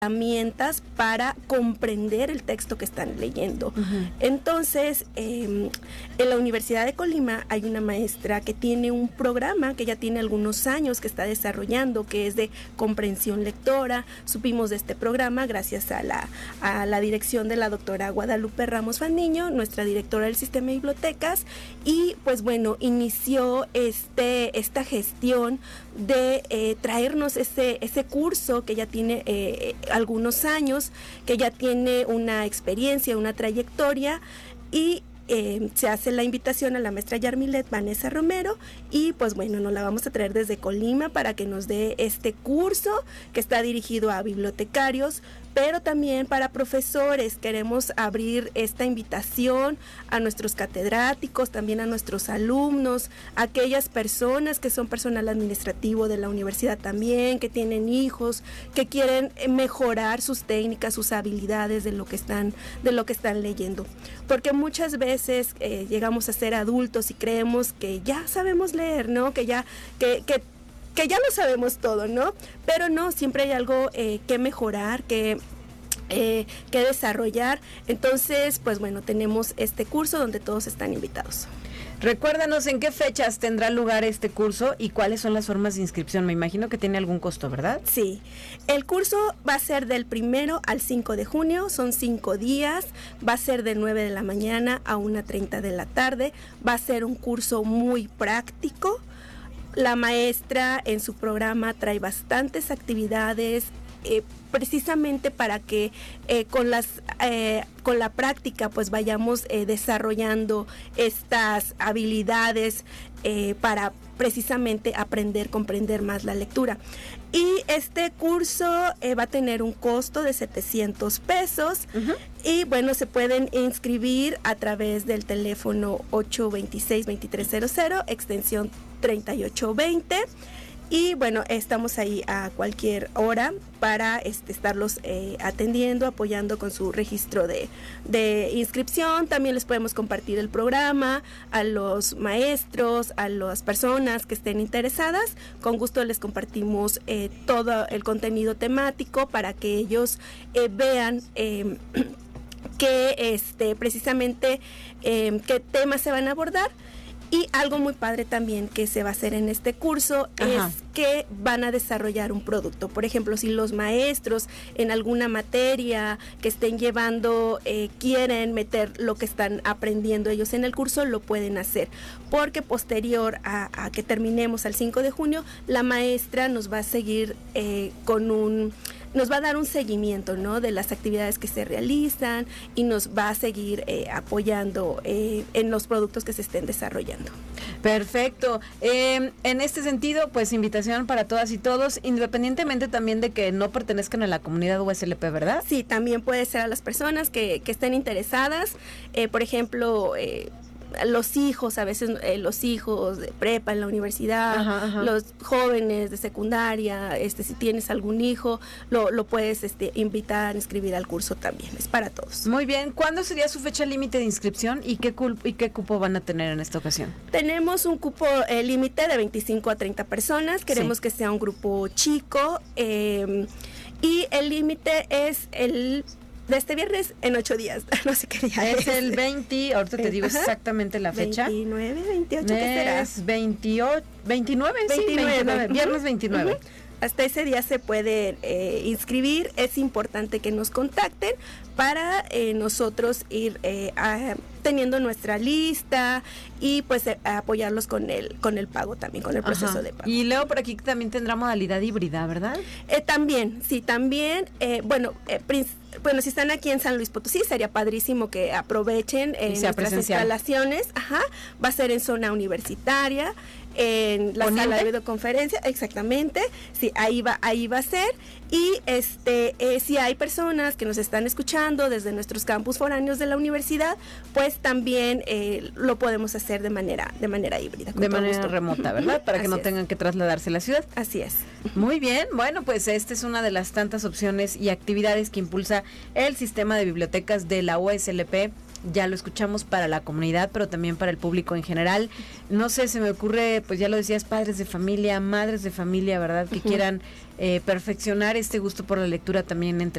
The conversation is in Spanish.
herramientas para comprender el texto que están leyendo. Uh-huh. Entonces, en la Universidad de Colima hay una maestra que tiene un programa que ya tiene algunos años que está desarrollando, que es de comprensión lectora. Supimos de este programa gracias a la dirección de la doctora Guadalupe Ramos Fandiño, nuestra directora del sistema de bibliotecas, y pues bueno, inició esta gestión de traernos ese curso que ya tiene algunos años, que ya tiene una experiencia, una trayectoria, y se hace la invitación a la maestra Yarmilet Vanessa Romero, y pues bueno, nos la vamos a traer desde Colima para que nos dé este curso que está dirigido a bibliotecarios, pero también para profesores. Queremos abrir esta invitación a nuestros catedráticos, también a nuestros alumnos, a aquellas personas que son personal administrativo de la universidad también, que tienen hijos, que quieren mejorar sus técnicas, sus habilidades de lo que están leyendo. Porque muchas veces llegamos a ser adultos y creemos que ya sabemos leer, ¿no? Que ya lo sabemos todo, ¿no? Pero no, siempre hay algo que mejorar, que desarrollar. Entonces, pues bueno, tenemos este curso donde todos están invitados. Recuérdanos en qué fechas tendrá lugar este curso y cuáles son las formas de inscripción. Me imagino que tiene algún costo, ¿verdad? Sí, el curso va a ser del 1 al 5 de junio, son 5 días, va a ser de 9 de la mañana a 1:30 de la tarde, va a ser un curso muy práctico. La maestra en su programa trae bastantes actividades, precisamente para que con la práctica pues vayamos desarrollando estas habilidades para precisamente comprender más la lectura. Y este curso va a tener un costo de 700 pesos. Uh-huh. Y bueno, se pueden inscribir a través del teléfono 826-2300, extensión 3820. Y bueno, estamos ahí a cualquier hora para estarlos atendiendo, apoyando con su registro de inscripción. También les podemos compartir el programa a los maestros, a las personas que estén interesadas. Con gusto les compartimos todo el contenido temático para que ellos vean precisamente qué temas se van a abordar. Y algo muy padre también que se va a hacer en este curso es que van a desarrollar un producto. Por ejemplo, si los maestros en alguna materia que estén llevando quieren meter lo que están aprendiendo ellos en el curso, lo pueden hacer. Porque posterior a que terminemos al 5 de junio, la maestra nos va a seguir nos va a dar un seguimiento, ¿no?, de las actividades que se realizan, y nos va a seguir apoyando en los productos que se estén desarrollando. Perfecto. En este sentido, pues invitación para todas y todos, independientemente también de que no pertenezcan a la comunidad USLP, ¿verdad? Sí, también puede ser a las personas que estén interesadas. Por ejemplo, los hijos, a veces los hijos de prepa en la universidad, los jóvenes de secundaria, si tienes algún hijo, lo puedes invitar a inscribir al curso también, es para todos. Muy bien, ¿cuándo sería su fecha límite de inscripción y qué cupo van a tener en esta ocasión? Tenemos un cupo límite de 25 a 30 personas, queremos que sea un grupo chico, y el límite es de este viernes en 8 días, no sé qué día es. El 20, ahorita te digo exactamente la fecha. 29, 28, ¿qué será? Es 29, 29, viernes 29. Hasta ese día se pueden inscribir. Es importante que nos contacten para nosotros ir teniendo nuestra lista y pues apoyarlos con el pago también, con el proceso de pago. Y leo por aquí que también tendrá modalidad híbrida, ¿verdad? También, sí, también, bueno, si están aquí en San Luis Potosí, sería padrísimo que aprovechen nuestras instalaciones. Va a ser en zona universitaria, en la sala de videoconferencia, exactamente, sí, ahí va a ser. Y si hay personas que nos están escuchando desde nuestros campus foráneos de la universidad, pues también lo podemos hacer de manera híbrida. De manera remota, ¿verdad? Para que no tengan que trasladarse a la ciudad. Así es. Muy bien, bueno, pues esta es una de las tantas opciones y actividades que impulsa el sistema de bibliotecas de la USLP. Ya lo escuchamos, para la comunidad, pero también para el público en general. No sé, se me ocurre, pues ya lo decías, padres de familia, madres de familia, ¿verdad? Que quieran perfeccionar este gusto por la lectura también entre